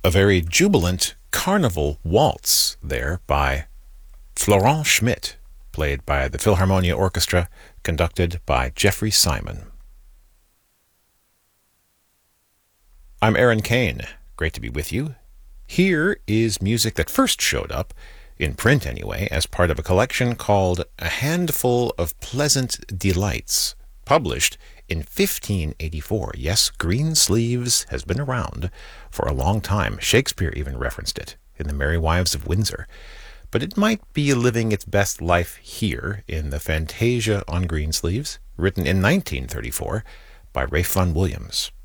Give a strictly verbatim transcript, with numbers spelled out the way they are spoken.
A very jubilant carnival waltz there by Florent Schmidt, played by the Philharmonia Orchestra, conducted by Jeffrey Simon. I'm Aaron Kane. Great to be with you. Here is music that first showed up, in print anyway, as part of a collection called A Handful of Pleasant Delights, published in fifteen eighty-four. Yes, Greensleeves has been around for a long time. Shakespeare even referenced it in The Merry Wives of Windsor. But it might be living its best life here in the Fantasia on Greensleeves, written in nineteen thirty-four by Ralph Vaughan Williams.